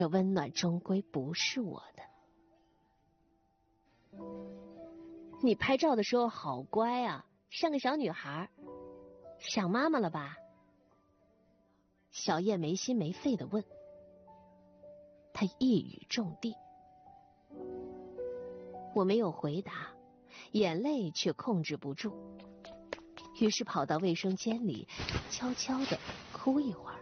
这温暖终归不是我的。你拍照的时候好乖啊，像个小女孩，想妈妈了吧？小燕没心没肺地问。她一语中的。我没有回答，眼泪却控制不住，于是跑到卫生间里悄悄地哭一会儿。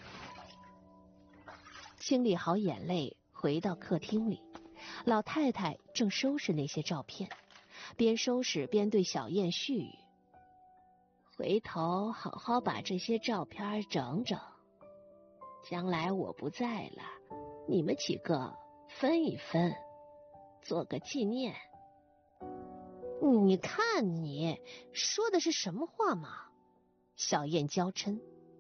清理好眼泪，回到客厅里，老太太正收拾那些照片，边收拾边对小燕絮语：回头好好把这些照片整整，将来我不在了，你们几个分一分，做个纪念。你看你说的是什么话嘛？小燕娇嗔。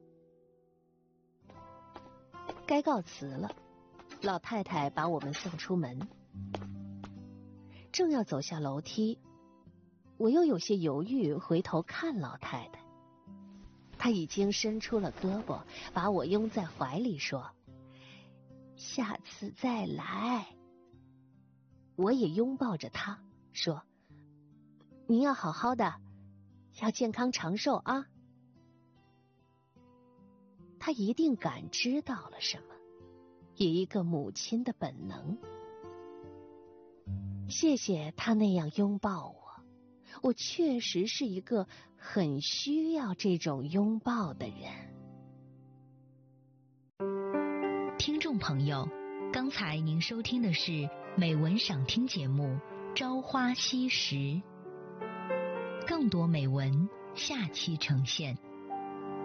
该告辞了，老太太把我们送出门。正要走下楼梯，我又有些犹豫，回头看老太太。她已经伸出了胳膊，把我拥在怀里说：下次再来。我也拥抱着她说：您要好好的，要健康长寿啊。她一定感知到了什么，以一个母亲的本能。谢谢她那样拥抱我，我确实是一个很需要这种拥抱的人。 听众朋友，刚才您收听的是美文赏听节目《朝花夕拾》，更多美文下期呈现。